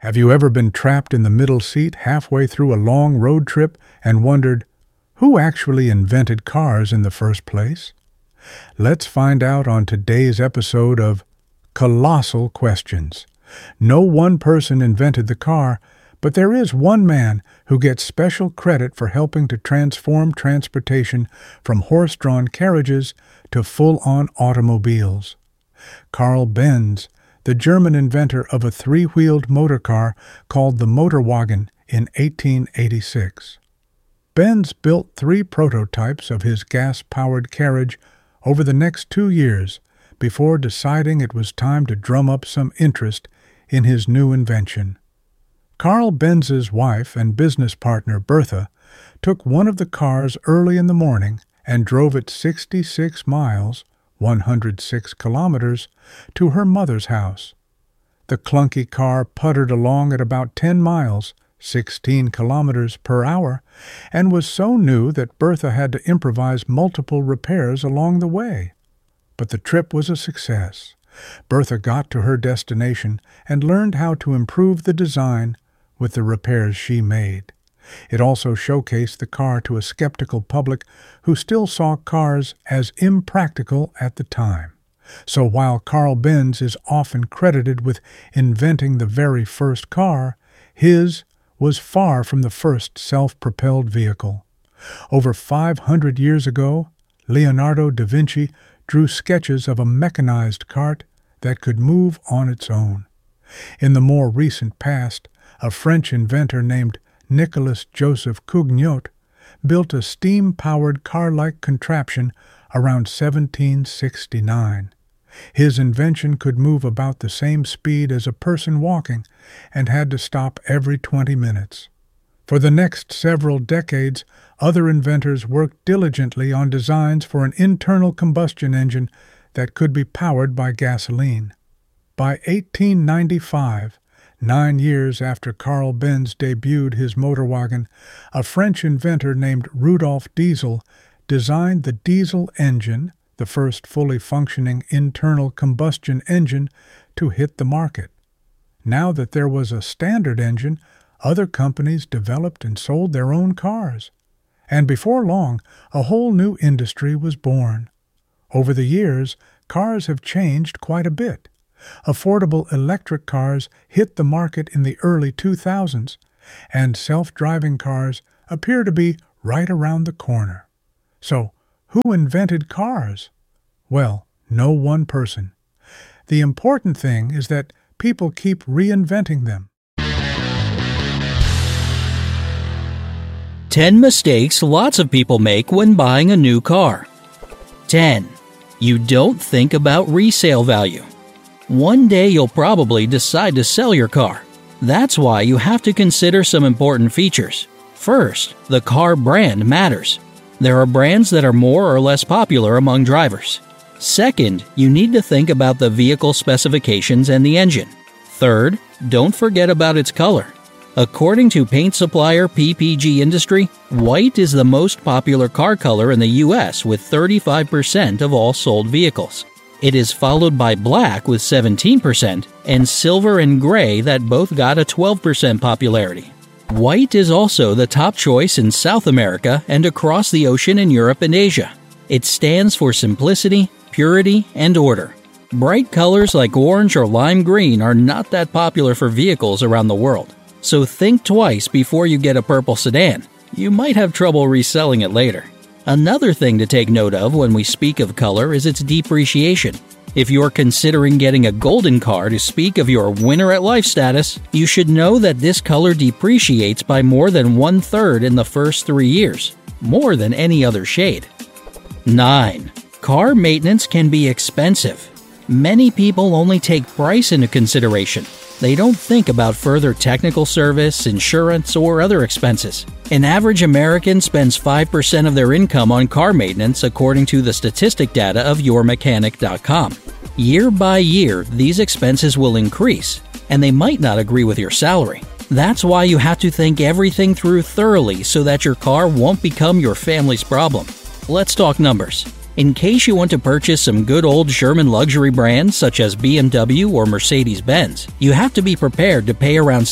Have you ever been trapped in the middle seat halfway through a long road trip and wondered, who actually invented cars in the first place? Let's find out on today's episode of Colossal Questions. No one person invented the car, but there is one man who gets special credit for helping to transform transportation from horse-drawn carriages to full-on automobiles. Carl Benz, the German inventor of a three-wheeled motor car called the Motorwagen in 1886. Benz built 3 prototypes of his gas-powered carriage over the next 2 years before deciding it was time to drum up some interest in his new invention. Carl Benz's wife and business partner Bertha took one of the cars early in the morning and drove it 66 miles, 106 kilometers, to her mother's house. The clunky car puttered along at about 10 miles, 16 kilometers per hour, and was so new that Bertha had to improvise multiple repairs along the way. But the trip was a success. Bertha got to her destination and learned how to improve the design with the repairs she made. It also showcased the car to a skeptical public who still saw cars as impractical at the time. So while Carl Benz is often credited with inventing the very first car, his was far from the first self-propelled vehicle. Over 500 years ago, Leonardo da Vinci drew sketches of a mechanized cart that could move on its own. In the more recent past, a French inventor named Nicolas Joseph Cugnot built a steam-powered car-like contraption around 1769. His invention could move about the same speed as a person walking and had to stop every 20 minutes. For the next several decades, other inventors worked diligently on designs for an internal combustion engine that could be powered by gasoline. By 1895, 9 years after Carl Benz debuted his Motorwagen, a French inventor named Rudolf Diesel designed the diesel engine, the first fully functioning internal combustion engine, to hit the market. Now that there was a standard engine, other companies developed and sold their own cars. And before long, a whole new industry was born. Over the years, cars have changed quite a bit. Affordable electric cars hit the market in the early 2000s, and self-driving cars appear to be right around the corner. So, who invented cars? Well, no one person. The important thing is that people keep reinventing them. 10 mistakes lots of people make when buying a new car. 10. You don't think about resale value. One day you'll probably decide to sell your car. That's why you have to consider some important features. First, the car brand matters. There are brands that are more or less popular among drivers. Second, you need to think about the vehicle specifications and the engine. Third, don't forget about its color. According to paint supplier PPG Industry, white is the most popular car color in the U.S. with 35% of all sold vehicles. It is followed by black with 17% and silver and gray that both got a 12% popularity. White is also the top choice in South America and across the ocean in Europe and Asia. It stands for simplicity, purity, and order. Bright colors like orange or lime green are not that popular for vehicles around the world. So think twice before you get a purple sedan. You might have trouble reselling it later. Another thing to take note of when we speak of color is its depreciation. If you're considering getting a golden car to speak of your winner at life status, you should know that this color depreciates by more than 1/3 in the first 3 years, more than any other shade. 9. Car maintenance can be expensive. Many people only take price into consideration. They don't think about further technical service, insurance, or other expenses. An average American spends 5% of their income on car maintenance according to the statistic data of yourmechanic.com. Year by year, these expenses will increase, and they might not agree with your salary. That's why you have to think everything through thoroughly so that your car won't become your family's problem. Let's talk numbers. In case you want to purchase some good old German luxury brands such as BMW or Mercedes-Benz, you have to be prepared to pay around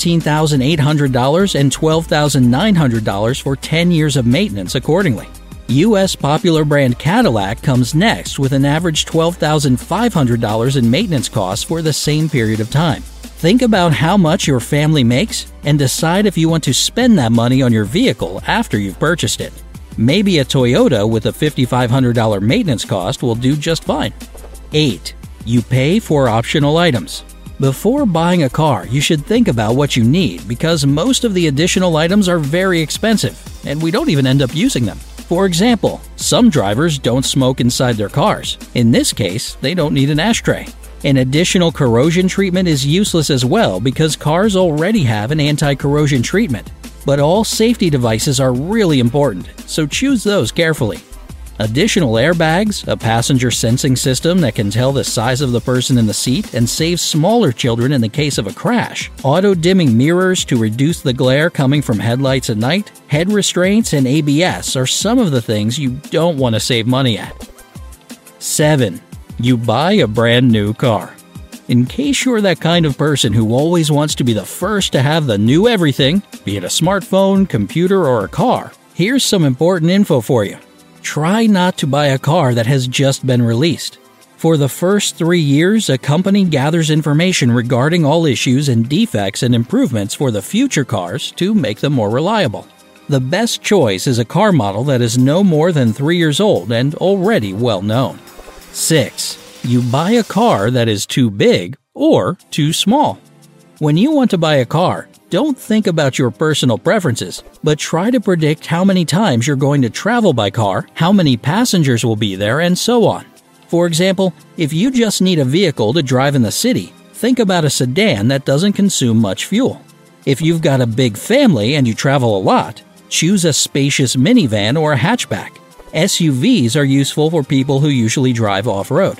$17,800 and $12,900 for 10 years of maintenance accordingly. U.S. popular brand Cadillac comes next with an average $12,500 in maintenance costs for the same period of time. Think about how much your family makes and decide if you want to spend that money on your vehicle after you've purchased it. Maybe a Toyota with a $5,500 maintenance cost will do just fine. 8. You pay for optional items. Before buying a car, you should think about what you need because most of the additional items are very expensive, and we don't even end up using them. For example, some drivers don't smoke inside their cars. In this case, they don't need an ashtray. An additional corrosion treatment is useless as well because cars already have an anti-corrosion treatment. But all safety devices are really important, so choose those carefully. Additional airbags, a passenger sensing system that can tell the size of the person in the seat and save smaller children in the case of a crash, auto-dimming mirrors to reduce the glare coming from headlights at night, head restraints, and ABS are some of the things you don't want to save money at. 7. You buy a brand new car. In case you're that kind of person who always wants to be the first to have the new everything, be it a smartphone, computer, or a car, here's some important info for you. Try not to buy a car that has just been released. For the first 3 years, a company gathers information regarding all issues and defects and improvements for the future cars to make them more reliable. The best choice is a car model that is no more than 3 years old and already well known. 6. You buy a car that is too big or too small. When you want to buy a car, don't think about your personal preferences, but try to predict how many times you're going to travel by car, how many passengers will be there, and so on. For example, if you just need a vehicle to drive in the city, think about a sedan that doesn't consume much fuel. If you've got a big family and you travel a lot, choose a spacious minivan or a hatchback. SUVs are useful for people who usually drive off-road.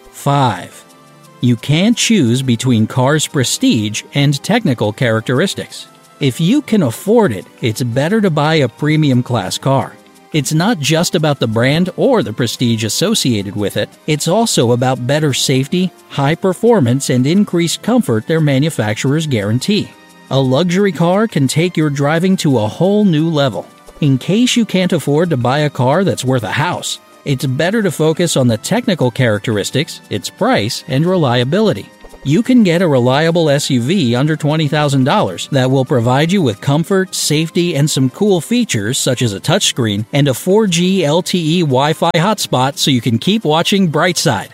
5. You can't choose between cars' prestige and technical characteristics. If you can afford it, it's better to buy a premium class car. It's not just about the brand or the prestige associated with it, it's also about better safety, high performance, and increased comfort their manufacturers guarantee. A luxury car can take your driving to a whole new level. In case you can't afford to buy a car that's worth a house, it's better to focus on the technical characteristics, its price, and reliability. You can get a reliable SUV under $20,000 that will provide you with comfort, safety, and some cool features such as a touchscreen and a 4G LTE Wi-Fi hotspot so you can keep watching Brightside.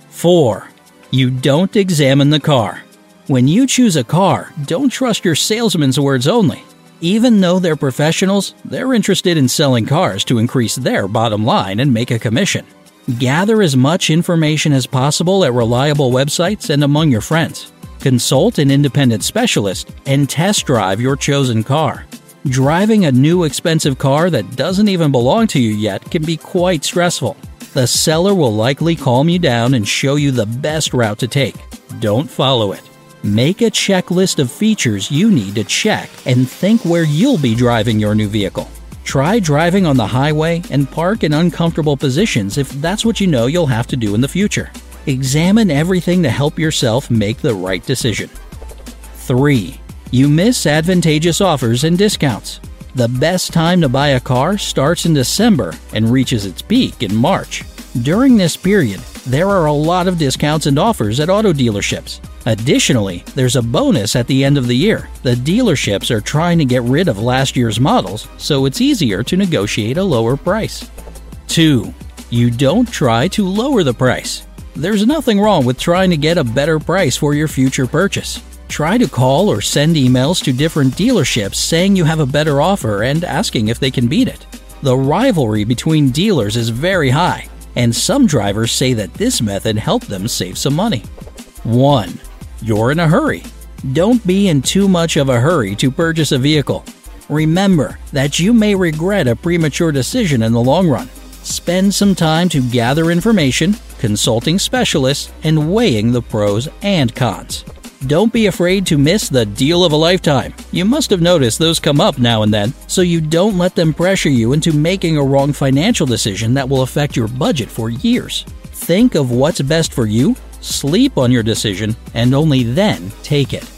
4. You don't examine the car. When you choose a car, don't trust your salesman's words only. Even though they're professionals, they're interested in selling cars to increase their bottom line and make a commission. Gather as much information as possible at reliable websites and among your friends. Consult an independent specialist and test drive your chosen car. Driving a new expensive car that doesn't even belong to you yet can be quite stressful. The seller will likely calm you down and show you the best route to take. Don't follow it. Make a checklist of features you need to check and think where you'll be driving your new vehicle. Try driving on the highway and park in uncomfortable positions if that's what you know you'll have to do in the future. Examine everything to help yourself make the right decision. 3. You miss advantageous offers and discounts. The best time to buy a car starts in December and reaches its peak in March. During this period, there are a lot of discounts and offers at auto dealerships. Additionally, there's a bonus at the end of the year. The dealerships are trying to get rid of last year's models, so it's easier to negotiate a lower price. 2. You don't try to lower the price. There's nothing wrong with trying to get a better price for your future purchase. Try to call or send emails to different dealerships saying you have a better offer and asking if they can beat it. The rivalry between dealers is very high, and some drivers say that this method helped them save some money. 1. You're in a hurry. Don't be in too much of a hurry to purchase a vehicle. Remember that you may regret a premature decision in the long run. Spend some time to gather information, consulting specialists, and weighing the pros and cons. Don't be afraid to miss the deal of a lifetime. You must have noticed those come up now and then, so you don't let them pressure you into making a wrong financial decision that will affect your budget for years. Think of what's best for you, sleep on your decision, and only then take it.